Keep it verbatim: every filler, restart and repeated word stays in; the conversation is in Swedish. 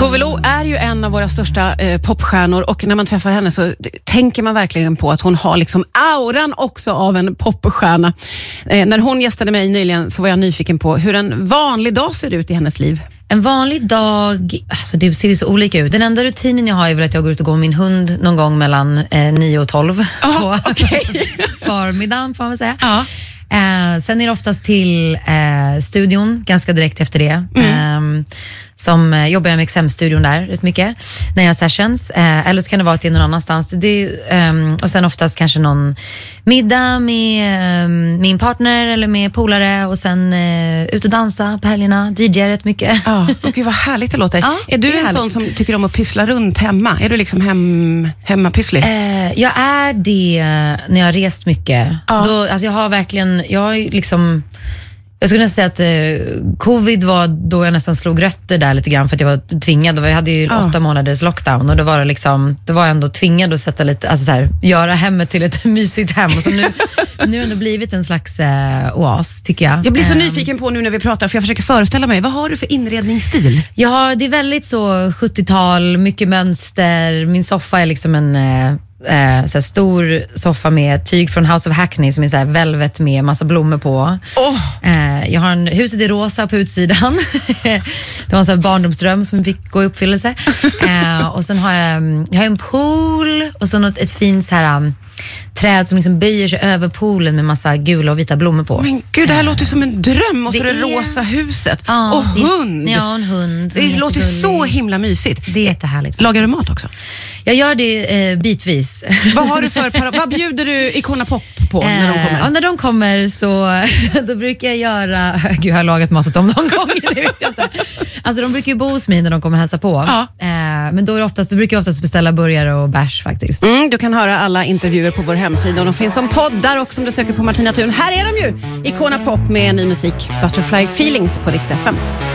Tove Lo är ju en av våra största eh, popstjärnor, och när man träffar henne så d- tänker man verkligen på att hon har liksom auran också av en popstjärna. Eh, när hon gästade mig nyligen så var jag nyfiken på hur en vanlig dag ser ut i hennes liv. En vanlig dag, alltså det ser ju så olika ut. Den enda rutinen jag har är väl att jag går ut och går med min hund någon gång mellan eh, nio och tolv oh, på okay. förmiddagen, får man säga. Ja. Eh, sen är det oftast till eh, studion ganska direkt efter det. Mm. Eh, som eh, jobbar jag med X M-studion där rätt mycket när jag har sessions. Eh, eller så kan det vara till någon annanstans. Det, eh, och sen oftast kanske någon middag med eh, min partner eller med polare, och sen eh, ut och dansa på helgerna, D J rätt mycket. Ja, och gud vad härligt det låter. Ja, är du en härligt. sån som tycker om att pyssla runt hemma? Är du liksom hem, hemmapysslig? Eh, jag är det när jag har rest mycket. Ja. Då, alltså jag har verkligen, jag har liksom, jag skulle nästan säga att eh, covid var då jag nästan slog rötter där lite grann, för att jag var tvingad. Jag hade ju Ja. åtta månaders lockdown, och då var det liksom, då var jag ändå tvingad att sätta lite, alltså så här, göra hemmet till ett mysigt hem. Och så nu, nu har det blivit en slags eh, oas, tycker jag. Jag blir så Eh, nyfiken på nu när vi pratar, för jag försöker föreställa mig, vad har du för inredningsstil? Jag har, det är väldigt så sjuttiotal, mycket mönster. Min soffa är liksom en eh, eh, så här stor soffa med tyg från House of Hackney som är så här velvet med massa blommor på. Oh. Eh, jag har en, huset är rosa på utsidan. Det var en sån här barndomsdröm som fick gå i uppfyllelse. Eh, och sen har jag, jag har en pool och så något, ett fint så här um, träd som liksom böjer sig över poolen med massa gula och vita blommor på. Men gud, det här låter som en dröm. Och så det det, det är- rosa huset. Ja, och det- hund. Ja, en hund. Det Hon är låter jättegullig. så himla mysigt. Det är jättehärligt. Lagar du mat också? Jag gör det eh, bitvis. Vad har du för para- vad bjuder du Icona Pop på när de Eh, kommer? Ja, när de kommer så då brukar jag göra, gud jag har lagat mat åt dem någon gång, det vet jag inte. Alltså de brukar ju bo hos mig när de kommer hälsa på. Ja. Eh, men då, är det oftast, då brukar jag oftast beställa burgare och bärs faktiskt. Mm, du kan höra alla intervjuer på vår hemsida, och de finns som poddar också om du söker på Martina Thun. Här är de ju! Icona Pop med ny musik, Butterfly Feelings på Rix F M.